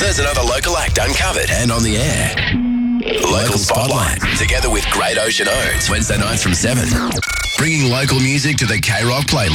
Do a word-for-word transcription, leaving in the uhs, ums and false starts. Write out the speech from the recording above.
There's another local act uncovered and on the air. Local Spotlight, together with Great Ocean Oats, Wednesday nights from seven. Bringing local music to the K-Rock playlist.